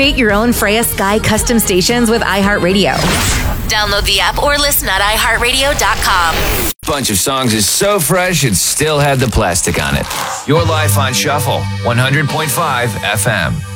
Create your own Freya Sky custom stations with iHeartRadio. Download the app or listen at iHeartRadio.com. Bunch of songs is so fresh it still had the plastic on it. Your life on shuffle, 100.5 FM.